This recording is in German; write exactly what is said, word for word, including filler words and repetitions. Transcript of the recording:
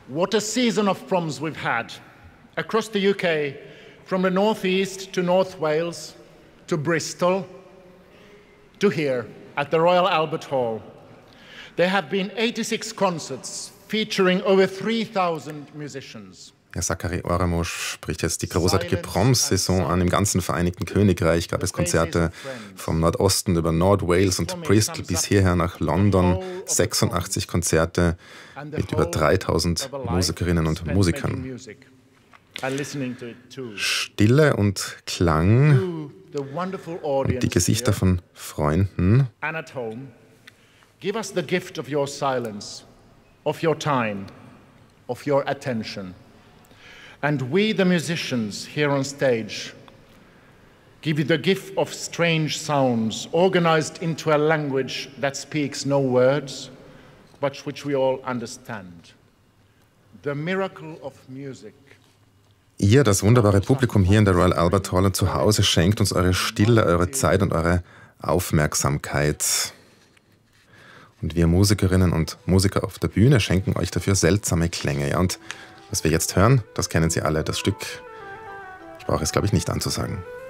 What a season of proms we've had across the U K, from the northeast to North Wales, to Bristol, to here at the Royal Albert Hall. There have been eighty-six concerts featuring over three thousand musicians. Ja, Zachary Oremus spricht jetzt die großartige Proms-Saison an. Im ganzen Vereinigten Königreich gab es Konzerte vom Nordosten über Nord-Wales und Bristol bis hierher nach London. sechsundachtzig Konzerte mit über dreitausend Musikerinnen und Musikern. Stille und Klang und die Gesichter von Freunden. Give us the gift of your silence, of your time, of your attention. And we, the musicians here on stage, give you the gift of strange sounds, organized into a language that speaks no words, but which we all understand. The miracle of music. Ihr, das wunderbare Publikum hier in der Royal Albert Hall und zu Hause, schenkt uns eure Stille, eure Zeit und eure Aufmerksamkeit. Und wir Musikerinnen und Musiker auf der Bühne schenken euch dafür seltsame Klänge. Ja, und was wir jetzt hören, das kennen Sie alle, das Stück, ich brauche es, glaube ich, nicht anzusagen.